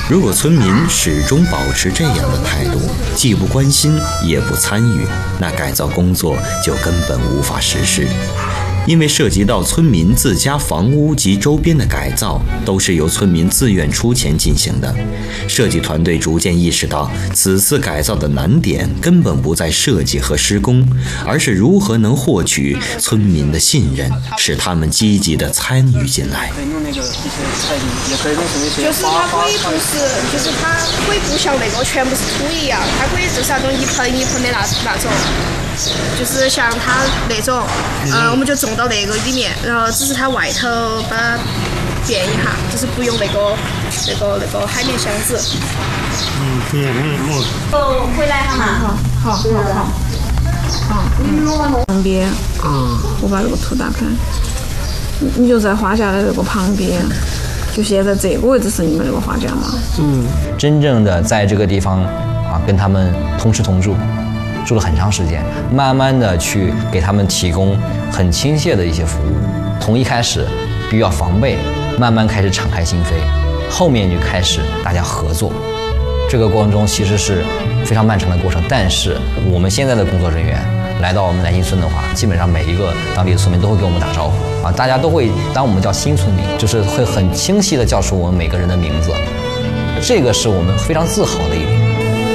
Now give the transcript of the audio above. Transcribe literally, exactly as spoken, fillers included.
如果村民始终保持这样的态度，既不关心也不参与，那改造工作就根本无法实施。因为涉及到村民自家房屋及周边的改造，都是由村民自愿出钱进行的。设计团队逐渐意识到，此次改造的难点根本不在设计和施工，而是如何能获取村民的信任，使他们积极地参与进来。 就是它可以不是，就是它可以不像那个全部是土一样，它可以就是那种一盆一盆的那那种。就是像它那种，呃，我们就种到那个里面，然后只是它外头把它变一下，就是不用那个那个那个海绵箱子。 嗯，对，我哦，回来哈嘛，好，好，好，好。旁边，嗯，我把这个图打开，你就在花架的这个旁边，就现在这个位置是你们那个花架吗？ 嗯，真正的在这个地方啊，跟他们同吃同住。住了很长时间，慢慢的去给他们提供很亲切的一些服务。从一开始比较防备，慢慢开始敞开心扉，后面就开始大家合作。这个过程中其实是非常漫长的过程，但是我们现在的工作人员来到我们南新村的话，基本上每一个当地的村民都会给我们打招呼啊，大家都会当我们叫新村民，就是会很清晰的叫出我们每个人的名字，这个是我们非常自豪的一点。